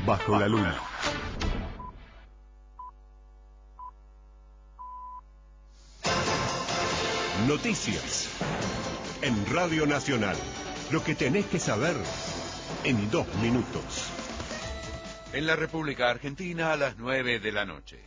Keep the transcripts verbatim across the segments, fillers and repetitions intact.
bajo la luna. Noticias en Radio Nacional. Lo que tenés que saber en dos minutos. En la República Argentina a las nueve de la noche.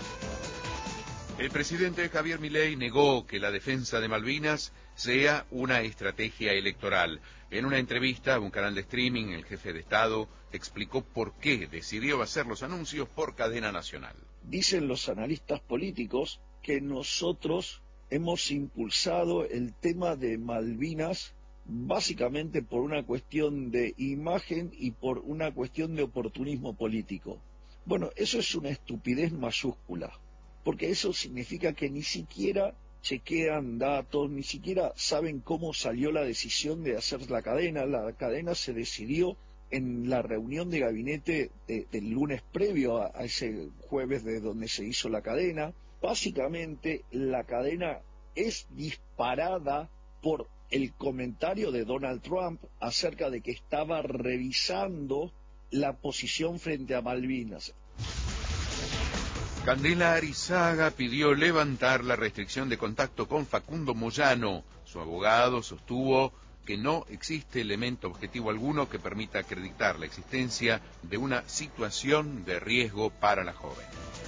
El presidente Javier Milei negó que la defensa de Malvinas sea una estrategia electoral. En una entrevista a un canal de streaming, el jefe de Estado explicó por qué decidió hacer los anuncios por cadena nacional. Dicen los analistas políticos que nosotros hemos impulsado el tema de Malvinas básicamente por una cuestión de imagen y por una cuestión de oportunismo político. Bueno, eso es una estupidez mayúscula, porque eso significa que ni siquiera chequean datos, ni siquiera saben cómo salió la decisión de hacer la cadena. La cadena se decidió en la reunión de gabinete de, del lunes previo a, a ese jueves de donde se hizo la cadena. Básicamente la cadena es disparada por el comentario de Donald Trump acerca de que estaba revisando la posición frente a Malvinas. Candela Arizaga pidió levantar la restricción de contacto con Facundo Moyano. Su abogado sostuvo que no existe elemento objetivo alguno que permita acreditar la existencia de una situación de riesgo para la joven.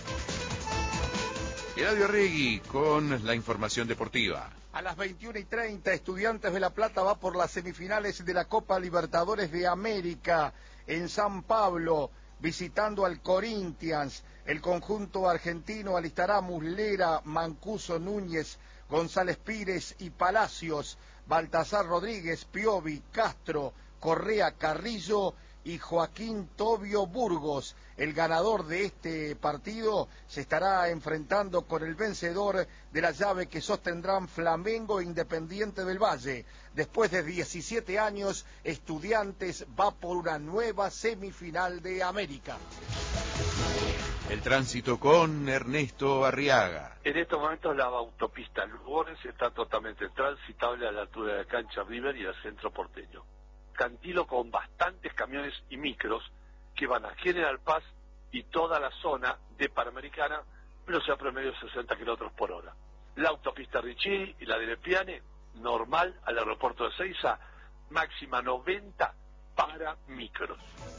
Eladio Arregui con la información deportiva. A las veintiuna y treinta, Estudiantes de La Plata va por las semifinales de la Copa Libertadores de América en San Pablo, visitando al Corinthians. El conjunto argentino alistará Muslera, Mancuso, Núñez, González Pires y Palacios, Baltasar Rodríguez, Piovi, Castro, Correa, Carrillo y Joaquín Tobio Burgos. El ganador de este partido se estará enfrentando con el vencedor de la llave que sostendrán Flamengo e Independiente del Valle. Después de diecisiete años, Estudiantes va por una nueva semifinal de América. El tránsito con Ernesto Arriaga. En estos momentos la autopista Lugones está totalmente transitable a la altura de la cancha River y del centro porteño. Cantilo con bastantes camiones y micros que van a General Paz y toda la zona de Panamericana, velocidad promedio de sesenta kilómetros por hora. La autopista Ricci y la de Lepiane, normal al aeropuerto de Ezeiza, máxima noventa para micros.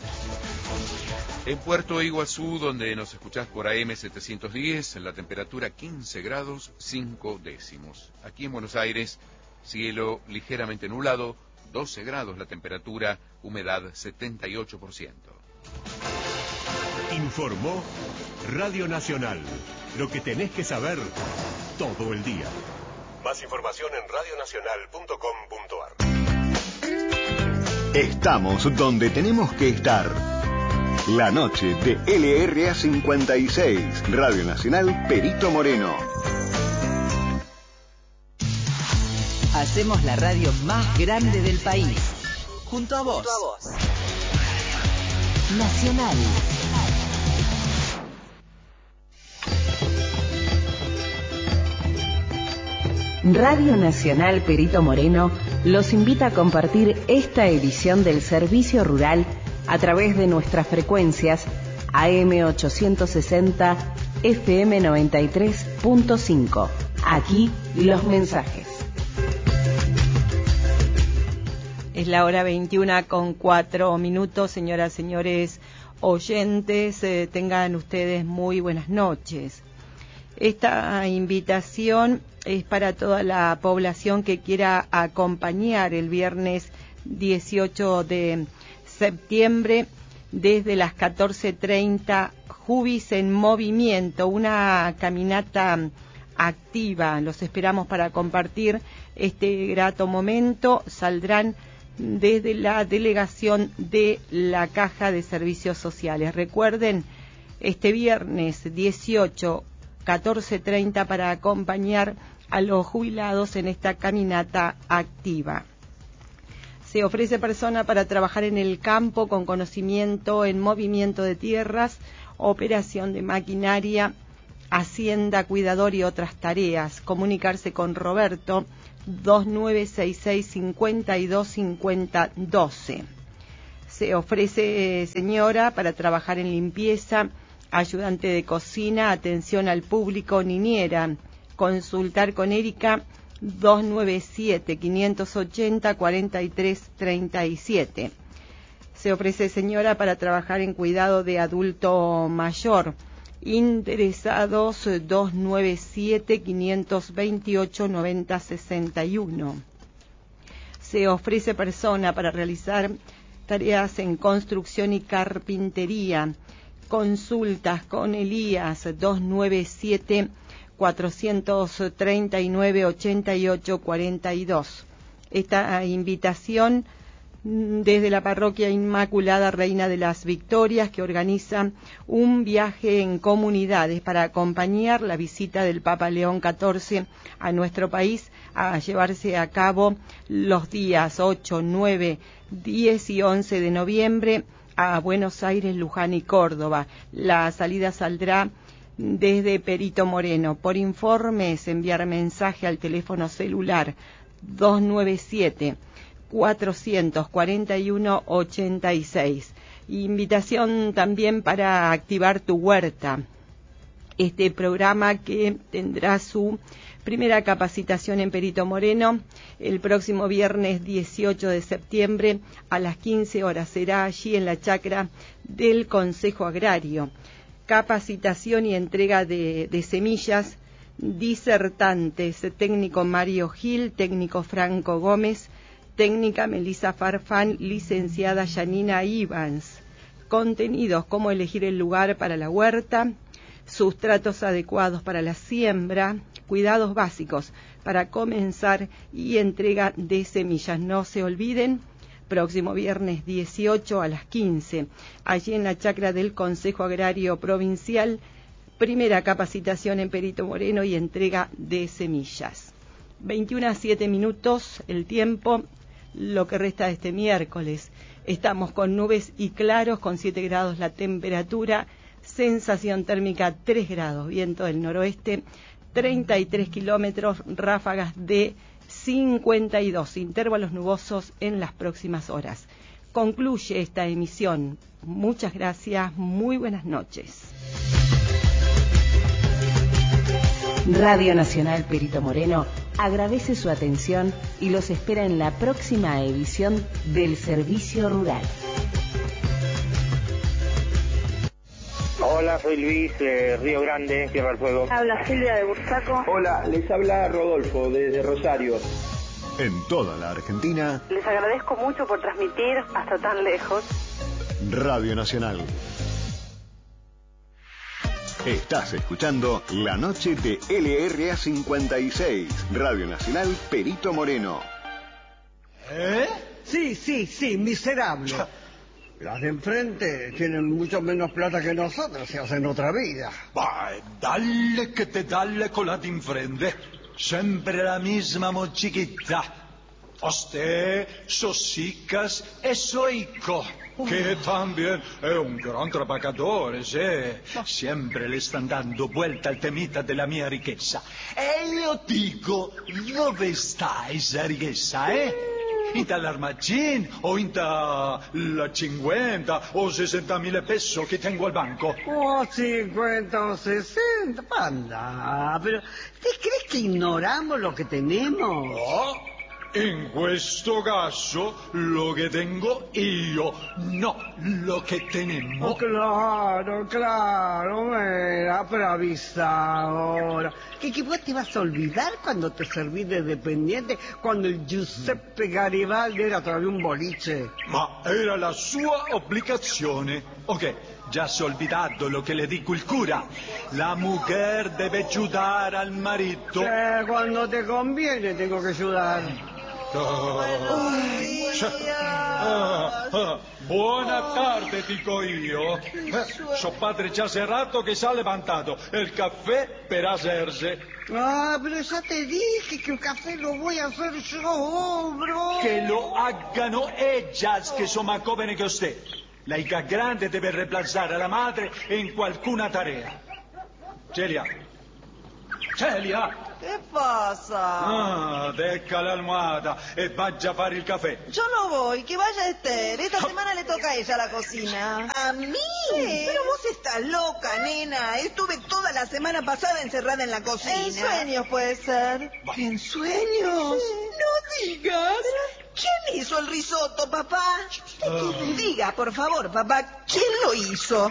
En Puerto Iguazú, donde nos escuchás por A M setecientos diez, la temperatura quince grados cinco décimos. Aquí en Buenos Aires, cielo ligeramente nublado, doce grados la temperatura, humedad setenta y ocho por ciento. Informó Radio Nacional. Lo que tenés que saber todo el día. Más información en radio nacional punto com punto ar. Estamos donde tenemos que estar. La noche de L R A cincuenta y seis, Radio Nacional Perito Moreno. Hacemos la radio más grande del país. Junto a vos. Junto a vos. Nacional. Radio Nacional Perito Moreno los invita a compartir esta edición del Servicio Rural a través de nuestras frecuencias A M ochocientos sesenta, F M noventa y tres punto cinco. Aquí los mensajes. Es la hora veintiuna con cuatro minutos, señoras, señores oyentes, eh, tengan ustedes muy buenas noches. Esta invitación es para toda la población que quiera acompañar el viernes dieciocho de septiembre desde las catorce treinta, Jubis en Movimiento, una caminata activa. Los esperamos para compartir este grato momento. Saldrán desde la delegación de la Caja de Servicios Sociales. Recuerden, este viernes dieciocho, catorce treinta, para acompañar a los jubilados en esta caminata activa. Se ofrece persona para trabajar en el campo con conocimiento en movimiento de tierras, operación de maquinaria, hacienda, cuidador y otras tareas. Comunicarse con Roberto dos nueve seis seis, cinco dos cinco cero uno dos. Se ofrece, señora, para trabajar en limpieza, ayudante de cocina, atención al público, niñera. Consultar con Erika dos nueve siete, cinco ocho cero, cuatro tres tres siete. Se ofrece, señora, para trabajar en cuidado de adulto mayor. Interesados dos nueve siete, cinco dos ocho, nueve cero seis uno. Se ofrece persona para realizar tareas en construcción y carpintería. Consultas con Elías dos nueve siete, cuatro tres nueve, ocho ocho cuatro dos. Esta invitación desde la Parroquia Inmaculada Reina de las Victorias, que organiza un viaje en comunidades para acompañar la visita del Papa León catorce a nuestro país, a llevarse a cabo los días ocho, nueve, diez y once de noviembre a Buenos Aires, Luján y Córdoba. La salida saldrá desde Perito Moreno. Por informes, enviar mensaje al teléfono celular dos nueve siete, cuatro cuatro uno, ocho seis. Invitación también para activar tu huerta. Este programa que tendrá su primera capacitación en Perito Moreno el próximo viernes dieciocho de septiembre a las quince horas. Será allí en la chacra del Consejo Agrario. Capacitación y entrega de, de semillas. Disertantes: técnico Mario Gil, técnico Franco Gómez, técnica Melissa Farfán, licenciada Janina Ivans. Contenidos: cómo elegir el lugar para la huerta, sustratos adecuados para la siembra, cuidados básicos para comenzar y entrega de semillas. No se olviden, próximo viernes dieciocho a las quince, allí en la chacra del Consejo Agrario Provincial, primera capacitación en Perito Moreno y entrega de semillas. veintiuno a siete minutos el tiempo, lo que resta de este miércoles. Estamos con nubes y claros, con siete grados la temperatura, sensación térmica tres grados, viento del noroeste, treinta y tres kilómetros, ráfagas de cincuenta y dos, intervalos nubosos en las próximas horas. Concluye esta emisión. Muchas gracias, muy buenas noches. Radio Nacional Perito Moreno agradece su atención y los espera en la próxima edición del Servicio Rural. Hola, soy Luis, eh, Río Grande, Tierra del Fuego. Habla Silvia de Bursaco. Hola, les habla Rodolfo desde Rosario. En toda la Argentina, les agradezco mucho por transmitir hasta tan lejos. Radio Nacional. Estás escuchando La Noche de L R A cincuenta y seis, Radio Nacional Perito Moreno. ¿Eh? Sí, sí, sí, miserable. Las de enfrente tienen mucho menos plata que nosotros, se hacen otra vida. Vai, dalle che te dalle con la de enfrente. Sempre la misma mochiquita. Usted, sosicas e soico, che también è un gran trabajador, sì. Sempre le stanno dando vuelta al temita della mia ricchezza. E io dico, dove sta esa ricchezza, eh? In dall'armagin o in da la cincuenta o sesenta mil pesos que tengo al banco. Oh, cincuenta o sesenta, anda, pero ¿te crees que ignoramos lo que tenemos? Oh, in questo caso lo que tengo io, no lo que tenemos. Oh, claro, claro, mira, pero avisa ahora. ¿Qué, que vos te vas a olvidar cuando te servís de dependiente, cuando el Giuseppe Garibaldi era todavía un boliche? Ma era la sua obbligazione. Ok, già si è olvidato lo che le dico il cura. La mujer debe ayudar al marito. Eh, cuando te conviene tengo que ayudar. Oh. Ah, ah, buona tarde, dico io. Eh, suo padre già serrato che si ha levantato. El caffè per hacerse. Ah, pero ya te dije que un café lo voy a hacer yo, bro. Que lo haggano ellas, que son más jóvenes que usted. La hija grande debe reemplazar a la madre en qualcuna tarea. Celia. Celia. Che pasa? Ah, deca la almohada e vaya a fare il caffè. Yo no voy, que vaya Esther. Esta semana le toca a ella la cocina. ¿A mí? Sí. Pero vos estás loca, nena. Estuve toda la semana pasada encerrada en la cocina. En sueños puede ser. ¿En sueños? Sí. No digas. ¿Quién hizo el risotto, papá? Oh. Diga, por favor, papá, ¿quién lo hizo?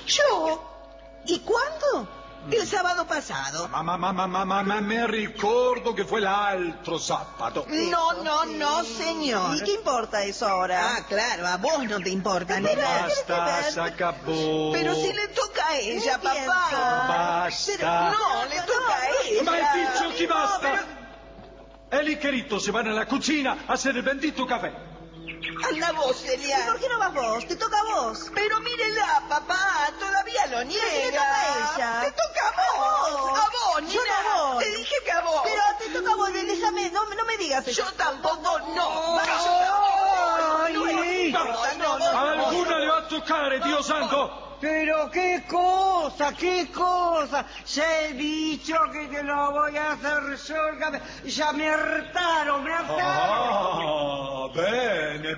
Yo. ¿Y cuándo? El sábado pasado. Ma, ma, ma, ma, ma, ma, ma, me ricordo che fu l'altro sabato. No, no, no, señor. ¿Y qué importa eso ahora? Ah, claro, a vos no te importa, nena. Basta, se acabó. Pero si le toca a ella, ¿Qué papá. piensa? Basta. Pero no, le toca a ella. Ma hai dicho che basta? No, E lì Cherito se va nella cucina a ser bendito caffè. Anda vos, Celia. ¿Y por qué no vas vos? Te toca a vos. Pero mírela, papá, todavía lo niega. Pero le toca a ella. Te toca a vos. A vos, nena. Yo no voy. Te dije que a vos. Pero te toca a vos, déjame, no, no me digas eso. Yo tampoco, no. Ay, Yo tampoco. No, no, ay, importa, no, no, no. Alguna le va a toccare, Dio santo. Pero qué cosa, qué cosa. Ya he dicho que te lo voy a hacer yo. Ya me hartaron, me hartaron. Ah, bene,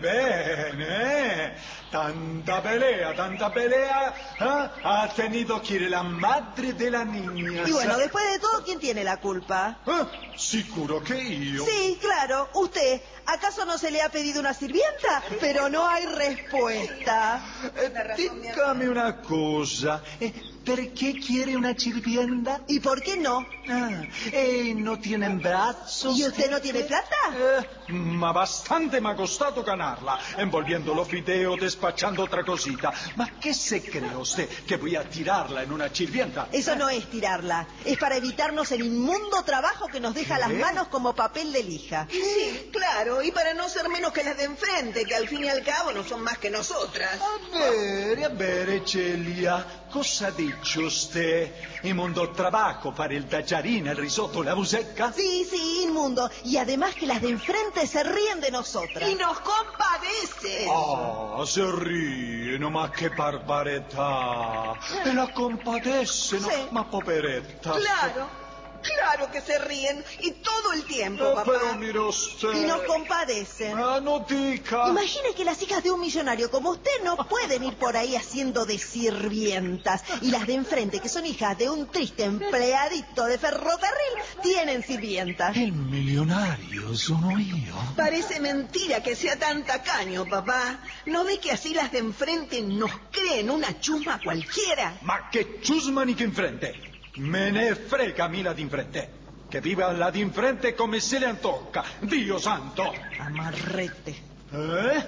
bene. Tanta pelea, tanta pelea. ¿Eh? Ha tenido que ir la madre de la niña. Y bueno, después de todo, ¿quién tiene la culpa? ¿Eh? Sicuro que io. Sí, claro, usted. ¿Acaso no se le ha pedido una sirvienta? Pero no hay respuesta. Eh, dígame una cosa. Eh, ¿Perché quiere una sirvienta? ¿Y por qué no? Ah, eh, ¿no tienen brazos? ¿Y usted no tiene plata? Eh, ma bastante mi ha costato ganarla, envolviendo los videos, despachando otra cosita. ¿Ma qué se cree usted que voy a tirarla en una sirvienta? Eso no es tirarla. Es para evitarnos el inmundo trabajo que nos deja ¿Qué? las manos como papel de lija. Sí, claro, y para no ser menos que las de enfrente, que al fin y al cabo no son más que nosotras. A ver, a ver, Celia, cosa dice usted? Inmundo trabajo para el tallarín, el risotto, la musecca? Sí, sí, inmundo. Y además que las de enfrente se ríen de nosotras. Y nos compadecen. Ah, se ríen, ma che barbarità. E la compadecen, Sí. ma poveretta. Claro. Claro que se ríen, y todo el tiempo, Eh, papá. pero mire usted. Y nos compadecen. Ah, no dica. Imagine que las hijas de un millonario como usted no pueden ir por ahí haciendo de sirvientas. Y las de enfrente, que son hijas de un triste empleadito de ferrocarril, tienen sirvientas. El millonario sono io. Parece mentira que sea tan tacaño, papá. ¿No ve que así las de enfrente nos creen una chusma cualquiera? Ma che ciusma ni che in frente. Me ne frega a me la d'infrente. Che viva la d'infrente come se le antocca. Dio santo. Amarrete. Eh?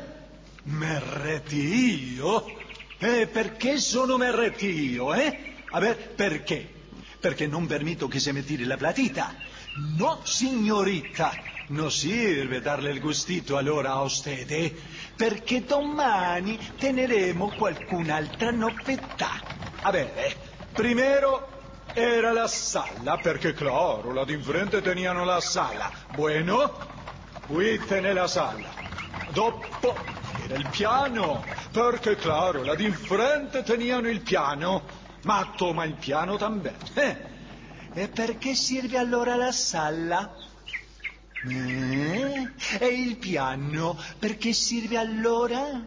Merreti io? Eh, perché sono merreti io, eh? A ver, perché? Perché non permetto che se me tiri la platita. No, signorita. Non sirve darle il gustito allora a usted, eh? Perché domani teneremo qualcun'altra novità. A ver, primero era la sala, perché claro, la d'infrente teníano la sala. Bueno, qui tiene la sala. Dopo era il piano, perché claro, la d'infrente teníano il piano. Ma toma il piano también. Eh? E perché serve allora la sala? Eh? E il piano perché serve allora?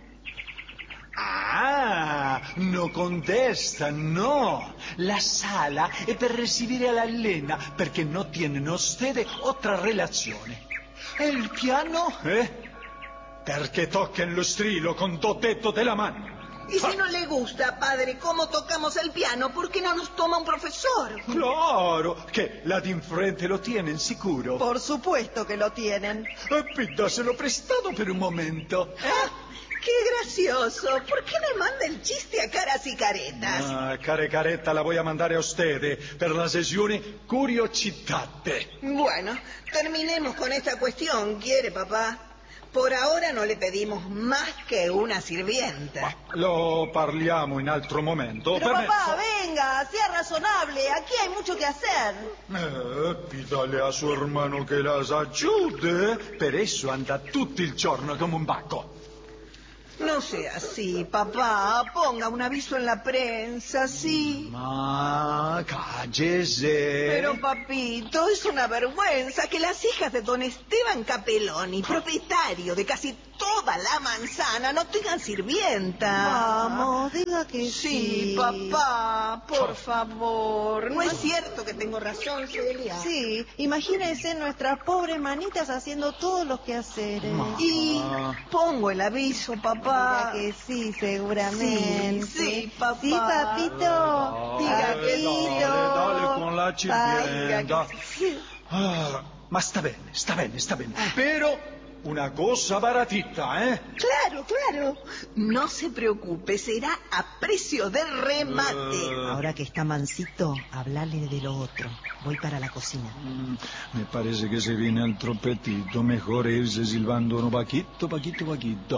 Ah, no contesta, no. La sala è per recibire all'allena perché non tienen ustedes otra relazione. E il piano, eh? Perché toquen lo strilo con dos dedos de la mano. Y si no le gusta, padre, cómo tocamos el piano, ¿por qué no nos toma un profesor? Claro, que la de enfrente lo tienen sicuro. Por supuesto que lo tienen. Eh, pídaselo prestado per un momento. Ah, ¡qué gracioso! ¿Por qué me manda el chiste a caras y caretas? Ah, care caretta la voy a mandare a ustedes per la sessione Curiositate. Bueno, terminemos con esta cuestión, ¿quiere, papá? Por ahora no le pedimos más que una sirvienta. Lo parliamo in altro momento. Pero Per papá, venga, sea razonable. Aquí hay mucho que hacer. me... Eh, pídale a su hermano che las ayude. Per eso anda tutto il giorno come un bacco. No sea así, papá. Ponga un aviso en la prensa, sí. Ma, cállese. Pero, papito, es una vergüenza que las hijas de don Esteban Capeloni, propietario de casi toda la manzana, no tengan sirvienta. Vamos, diga que Sí, sí. papá, por favor. No es cierto que tengo razón, Celia. Sí, imagínense nuestras pobres manitas haciendo todos los quehaceres. Y pongo el aviso, papá. Diga que sí, seguramente. Sí, sí, papá. Sí, papito. Diga que sí. Dale, dale con la Diga sirvienta. que sí. Ah, ma sta bene, sta bene, sta bene. Pero una cosa baratita, ¿eh? Claro, claro. No se preocupe, será a precio de remate. Uh, Ahora que está mansito, hablarle de lo otro. Voy para la cocina. Mm, me parece que se viene al trompetito. Mejor irse silbando uno paquito, paquito, paquito.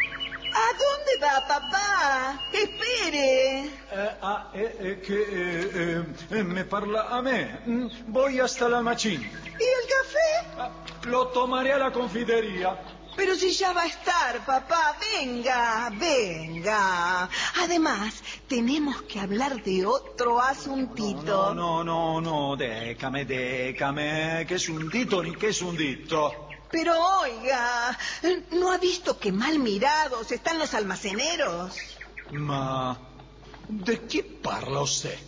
¿A dónde va, papá? Espere. Eh, ah, eh, eh, que eh, eh, me parla a me. Mm, voy hasta la machín. ¿Y el café? Ah, lo tomaré a la confitería. Pero si ya va a estar, papá, venga, venga. Además, tenemos que hablar de otro asuntito. No, no, no, no, décame, décame. ¿Qué es un dito ni qué es un dito? Pero oiga, ¿no ha visto que mal mirados están los almaceneros? Ma, ¿de qué parla usted?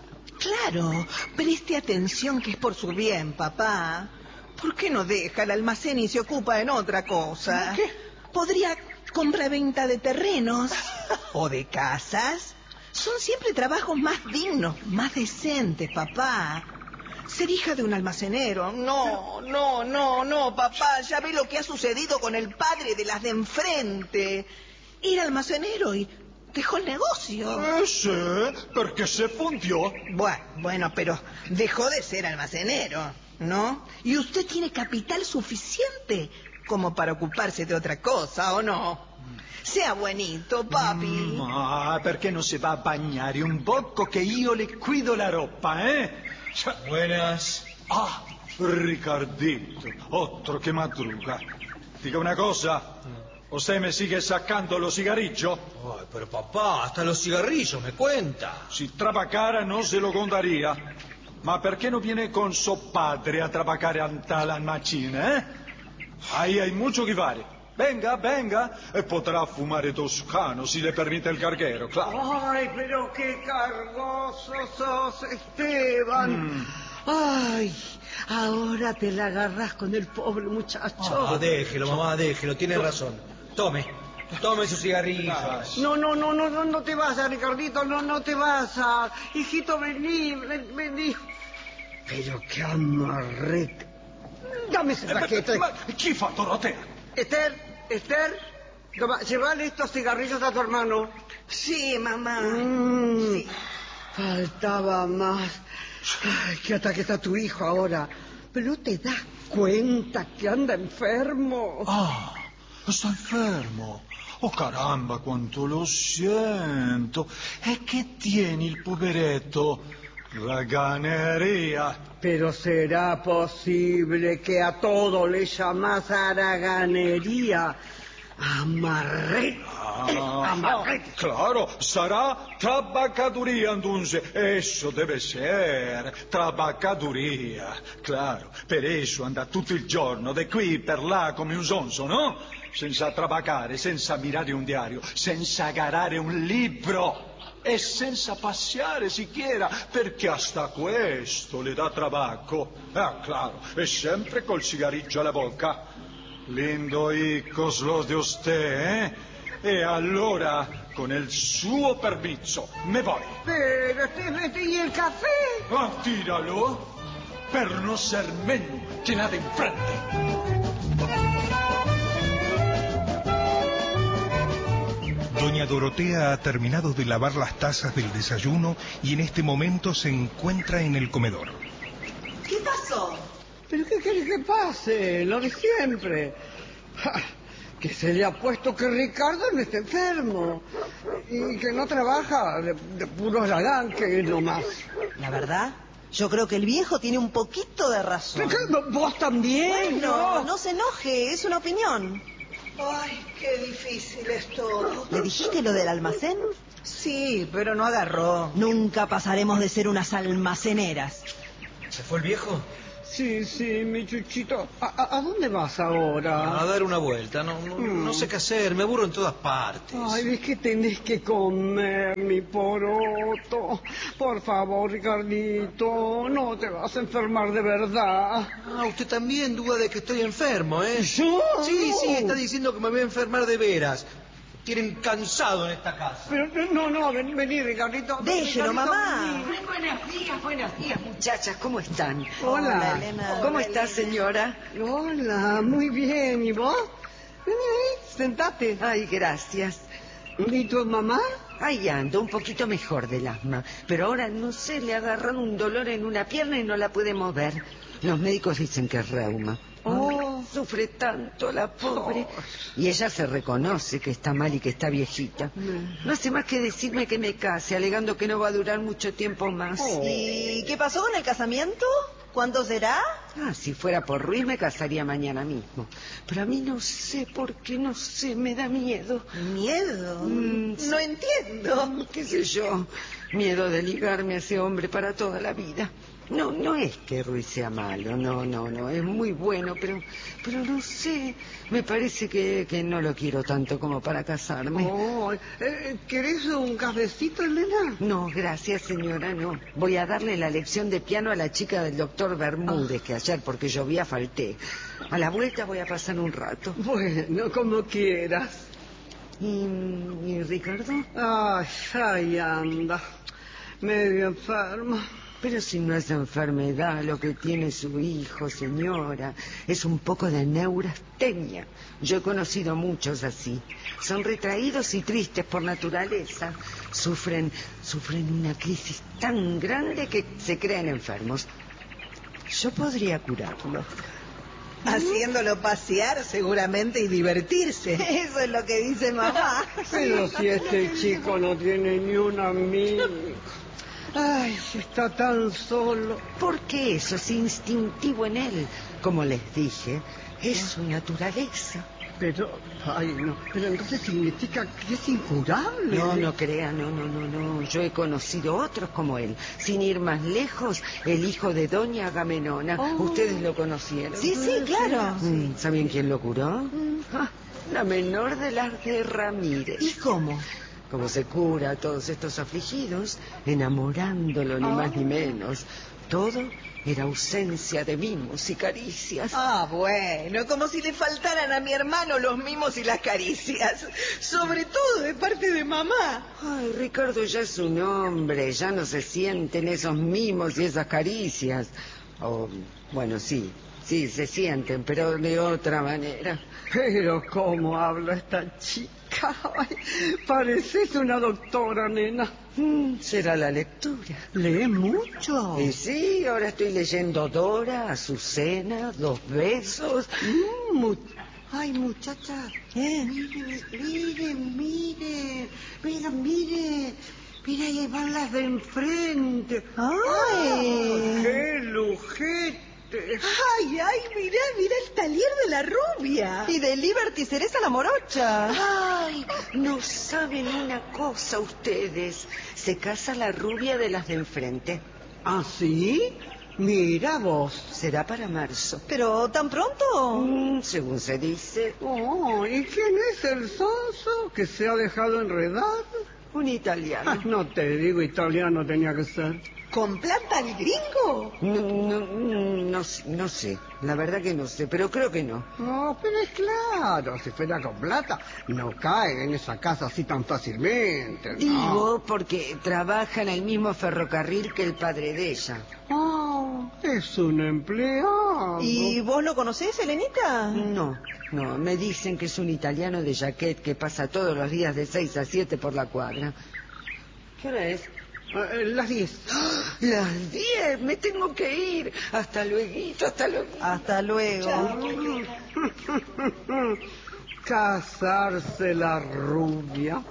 Claro, preste atención que es por su bien, papá. ¿Por qué no deja el almacén y se ocupa en otra cosa? ¿Qué? ¿Podría compra-venta de terrenos o de casas? Son siempre trabajos más dignos, más decentes, papá. Ser hija de un almacenero. No, no, no, no, papá. Ya ve lo que ha sucedido con el padre de las de enfrente. Era almacenero y dejó el negocio. Eh, sí, porque se fundió. Bueno, bueno, pero dejó de ser almacenero, ¿no? Y usted tiene capital suficiente como para ocuparse de otra cosa, ¿o no? Sea buenito, papi. Ma, perché non si va a bagnare un poco che io le cuido la ropa, eh? Buenas. Ah, Ricardito, otro que madruga. Diga una cosa, ¿usted me sigue sacando los cigarrillos? Ay, pero papá, hasta los cigarrillos me cuenta. Si trabacara no se lo contaría. Ma perché non viene con suo padre a trabajare a tal macchina, eh? Ahí hay mucho que fare. Venga, venga, e potrà fumare toscano, si le permite el carguero, claro. Ay, pero qué cargoso sos, Esteban. Mm. Ay, ahora te la agarrás con el pobre muchacho. Ah, déjelo, mamá, déjelo, tiene razón. Tome, tome sus cigarrillos. No, no, no, no, no, no te vas a, Ricardito, no, no te vas a. Hijito, vení, vení. Pero qué amarrete. Dame ese paquete. ¿Quién fa Dorotea? Esther, Esther, toma, llévale estos cigarrillos a tu hermano. Sí, mamá. Mm, sí. Faltaba más. Ay, qué ataque está tu hijo ahora. Pero ¿no te das cuenta que anda enfermo? Ah, está enfermo. Oh, caramba, cuánto lo siento. ¿E che tiene il poveretto? Raganería. Pero será posible que a todo le llamas haraganería. Amarrete. Ah, Amarrete. Claro, sarà trabacaduría entonces. Eso debe ser. Trabacaduría. Claro, per eso anda tutto il giorno di qui per là come un sonso, no? Senza trabacare, senza mirare un diario, senza agarrare un libro. E senza paseare siquiera, perché hasta questo le dà trabajo. Ah, claro, e sempre col cigarrillo alla boca. Lindo hijos los de usted, ¿eh? E allora, con el suo permiso, me voy. Pero, ¿y el café? Ah, tíralo, per no ser menos que nada enfrente. Doña Dorotea ha terminado de lavar las tazas del desayuno y en este momento se encuentra en el comedor. ¿Qué pasó? ¿Pero qué querés que pase? Lo de siempre. Ja, que se le ha puesto que Ricardo no está enfermo y que no trabaja de, de puro laganque nomás. La verdad, yo creo que el viejo tiene un poquito de razón. ¿Pero qué? ¿Vos también? Bueno, no, no se enoje, es una opinión. Ay, qué difícil es todo. ¿Le dijiste lo del almacén? Sí, pero no agarró. Nunca pasaremos de ser unas almaceneras. ¿Se fue el viejo? Sí, sí, mi chuchito. ¿A, a, a dónde vas ahora? A dar una vuelta. No, no, Mm. no sé qué hacer. Me aburro en todas partes. Ay, es que tenés que comer, mi poroto. Por favor, Ricardito, no te vas a enfermar de verdad. Ah, usted también duda de que estoy enfermo, ¿eh? ¿Yo? Sí, sí, está diciendo que me voy a enfermar de veras. Tienen cansado en esta casa. Pero no, no, ven, vení, Ricardito. Déjelo, Ricardito, mamá. vení. Buenos días, buenos días, muchachas, ¿cómo están? Hola. Hola, Elena. ¿Cómo Hola, está, Elena. señora? Hola, muy bien. ¿Y vos? Vení, vení, sentate. Ay, gracias. ¿Y tu mamá? Ahí ando, un poquito mejor del asma. Pero ahora, no sé, le agarran un dolor en una pierna y no la puede mover. Los médicos dicen que es reuma. Oh, sufre tanto la pobre. Y ella se reconoce que está mal y que está viejita. No hace más que decirme que me case, alegando que no va a durar mucho tiempo más. ¿Y qué pasó con el casamiento? ¿Cuándo será? Ah, si fuera por Ruiz me casaría mañana mismo. Pero a mí no sé por qué, no sé, me da miedo. ¿Miedo? Mm, No entiendo. ¿Qué sé yo? Miedo de ligarme a ese hombre para toda la vida. No, no es que Ruiz sea malo, no, no, no, es muy bueno, pero, pero no sé, me parece que, que no lo quiero tanto como para casarme. Oh, eh, ¿querés un cafecito, Elena? No, gracias, señora, no. Voy a darle la lección de piano a la chica del doctor Bermúdez, que ayer, porque llovía, falté. A la vuelta voy a pasar un rato. Bueno, como quieras. ¿Y, y Ricardo? Ay, ahí anda, medio enfermo. Pero si no es enfermedad lo que tiene su hijo, señora, es un poco de neurastenia. Yo he conocido muchos así. Son retraídos y tristes por naturaleza. Sufren, sufren una crisis tan grande que se creen enfermos. Yo podría curarlo. Haciéndolo pasear seguramente y divertirse. Eso es lo que dice mamá. Pero si este chico no tiene ni un amigo. Ay, está tan solo. Porque eso es instintivo en él. Como les dije, es su naturaleza. Pero, ay, no, pero entonces significa que es incurable. No, no crea, no, no, no, no. Yo he conocido otros como él. Sin ir más lejos, el hijo de Doña Agamenona. Oh. ¿Ustedes lo conocieron? Sí, sí, claro. Mm, ¿Saben quién lo curó? Mm. Ah, la menor de las de Ramírez. ¿Y cómo? Como se cura a todos estos afligidos, enamorándolo ni Oh. más ni menos. Todo era ausencia de mimos y caricias. Ah, bueno, como si le faltaran a mi hermano los mimos y las caricias. Sobre todo de parte de mamá. Ay, Ricardo ya es un hombre, ya no se sienten esos mimos y esas caricias. O, bueno, sí, sí, se sienten, pero de otra manera. Pero cómo habla esta chica. Ay, pareces una doctora, nena. Mm, será la lectura. ¿Lee mucho? Y sí, ahora estoy leyendo Dora, Azucena, Dos Besos. Mm, mu- Ay, muchacha. ¿Eh? Mire, mire, mire. Mira, mire. Mira, ahí van las de enfrente. ¡Ay! ¡Qué lujete! Ay, ay, mirá, mirá el taller de la rubia. Y de Liberty Cereza la morocha. Ay, no saben una cosa ustedes. Se casa la rubia de las de enfrente. ¿Ah, sí? Mira vos. Será para marzo. ¿Pero tan pronto? Mm, según se dice. Oh, ¿y quién es el sonso que se ha dejado enredar? Un italiano. Ah, no te digo, italiano tenía que ser. ¿Con plata al gringo? No, no, no, no sé, la verdad que no sé, pero creo que no. No, pero es claro, si fuera con plata, no cae en esa casa así tan fácilmente. ¿no? Digo, porque trabaja en el mismo ferrocarril que el padre de ella. Oh, es un empleado. ¿Y vos lo conocés, Elenita? No, no, me dicen que es un italiano de jaquet que pasa todos los días de seis a siete por la cuadra. ¿Qué hora es? Eh, las diez. ¡Ah! Las diez, me tengo que ir. Hasta luego, hasta luego. Hasta luego. Casarse la rubia.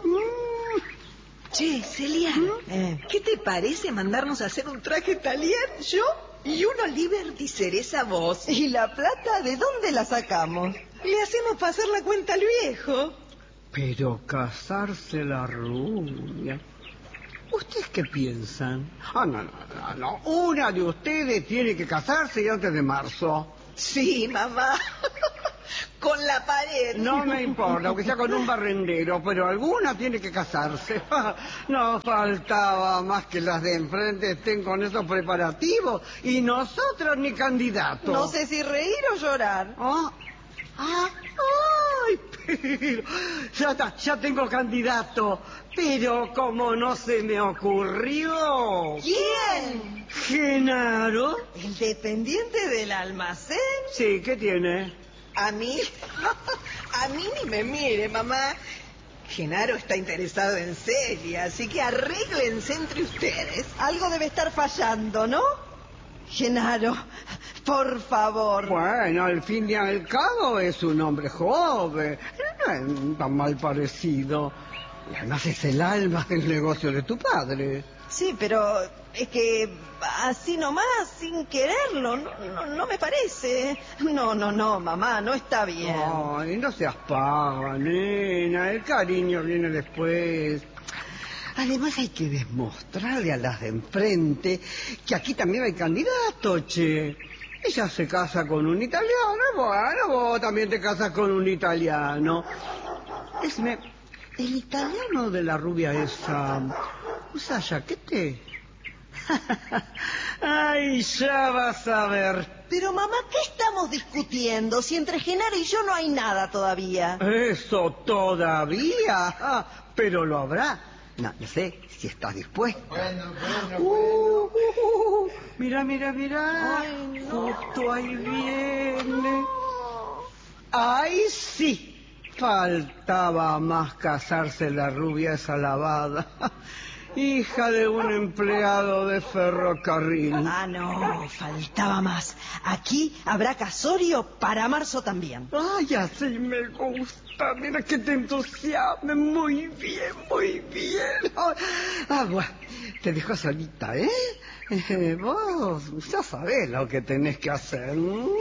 Che, Celia, ¿Eh? ¿qué te parece mandarnos a hacer un traje italiano? ¿Yo? Y uno Liberty cereza vos. ¿Y la plata de dónde la sacamos? Le hacemos pasar la cuenta al viejo. Pero casarse la rubia. ¿Ustedes qué piensan? Ah, no, no, no, no. Una de ustedes tiene que casarse antes de marzo. Sí, mamá. Con la pared. No me importa, aunque sea con un barrendero, pero alguna tiene que casarse. No faltaba más que las de enfrente estén con esos preparativos y nosotros ni candidatos. No sé si reír o llorar. Ah, ah, ay, pero ya está, ya tengo candidato. Pero como no se me ocurrió. ¿Quién? Genaro. ¿El dependiente del almacén? Sí, ¿qué tiene? ¿A mí? A mí ni me mire, mamá. Genaro está interesado en Celia, así que arréglense entre ustedes. Algo debe estar fallando, ¿no? Genaro, por favor. Bueno, al fin y al cabo es un hombre joven. No es tan mal parecido. Y además es el alma del negocio de tu padre. Sí, pero es que así nomás, sin quererlo, no, no, no me parece. No, no, no, mamá, no está bien. Ay, no seas paga, nena, el cariño viene después. Además hay que demostrarle a las de enfrente que aquí también hay candidato, che. Ella se casa con un italiano, bueno, vos también te casas con un italiano. Esme, el italiano de la rubia esa... ¿Usa jaquete? Ay, ya vas a ver. Pero mamá, ¿qué estamos discutiendo? Si entre Genaro y yo no hay nada todavía. ¿Eso todavía? Ah, pero lo habrá. No, no sé si estás dispuesta. Bueno, bueno, uh, bueno. Uh, uh, mira, mira, mira. Ay, no. Justo ahí viene. ¡Ay, sí! Faltaba más casarse la rubia esa lavada. Hija de un empleado de ferrocarril. Ah, no, faltaba más. Aquí habrá casorio para marzo también. Ay, así me gusta. Mira que te entusiasme. Muy bien, muy bien. Ah, bueno, te dejo solita, ¿eh? eh vos ya sabés lo que tenés que hacer.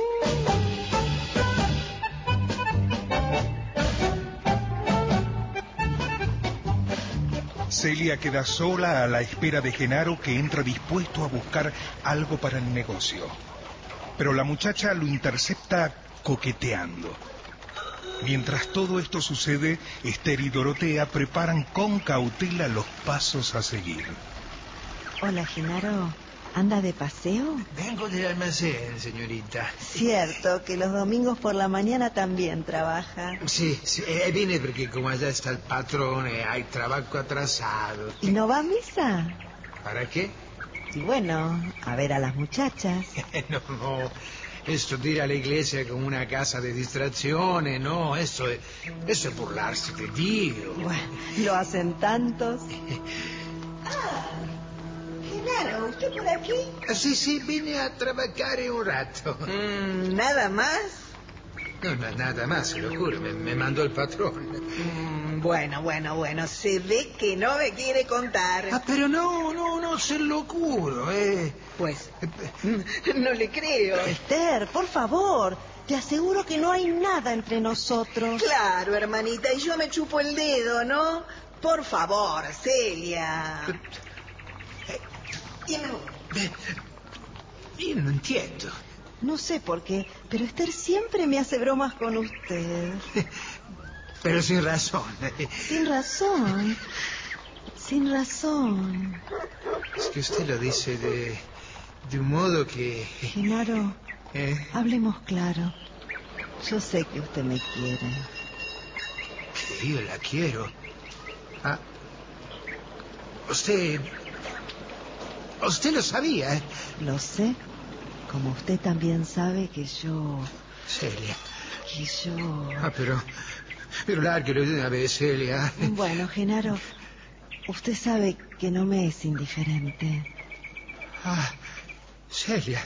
Celia queda sola a la espera de Genaro, que entra dispuesto a buscar algo para el negocio. Pero la muchacha lo intercepta coqueteando. Mientras todo esto sucede, Esther y Dorotea preparan con cautela los pasos a seguir. Hola, Genaro. ¿Anda de paseo? Vengo del almacén, señorita. Cierto, que los domingos por la mañana también trabaja. Sí, sí, eh, vine porque como allá está el patrón, eh, hay trabajo atrasado. ¿Y no va a misa? ¿Para qué? Y bueno, a ver a las muchachas. no, no, esto de ir a la iglesia como una casa de distracciones, no, eso es, eso es burlarse de Dios. Bueno, lo hacen tantos. Ah, Genaro, ¿usted por aquí? Sí, sí, vine a trabajar un rato. Mm, ¿Nada más? No, no, nada más, se lo juro, me, me mandó el patrón. Mm, bueno, bueno, bueno, se ve que no me quiere contar. Ah, pero no, no, no, se lo juro, eh. Pues, no le creo. Esther, por favor, te aseguro que no hay nada entre nosotros. Claro, hermanita, y yo me chupo el dedo, ¿no? Por favor, Celia. Yo no... Yo no entiendo. No sé por qué, pero Esther siempre me hace bromas con usted. Pero sin razón. Sin razón. Sin razón. Es que usted lo dice de, de un modo que... Genaro, ¿Eh? hablemos claro. Yo sé que usted me quiere. Que yo la quiero. Ah, usted... Usted lo sabía, ¿eh? Lo sé. Como usted también sabe que yo... Celia. Que yo... Ah, pero... Pero lárguelo de una vez, Celia. Bueno, Genaro, usted sabe que no me es indiferente. Ah, Celia.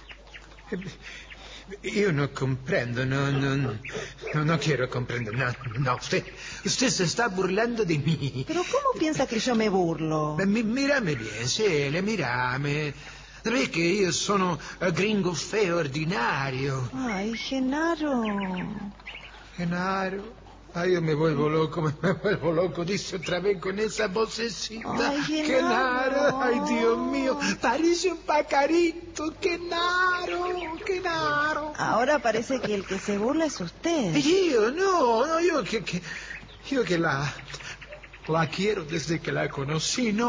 Yo no comprendo, no, no, no, no quiero comprender. No, no, usted, usted se está burlando de mí. ¿Pero cómo piensa que yo me burlo? Mírame bien, Celia, mírame. Vedi che io sono un gringo feo ordinario. Ay, Genaro. Genaro. Ay, yo me vuelvo loco, me vuelvo loco, dice otra vez con esa vocecita. Ay, Genaro. Ay, Dios mío, parece un pajarito. Genaro, Genaro. Ahora parece que el que se burla es usted. Yo, no, no, yo que, que, yo que la, la quiero desde que la conocí, no.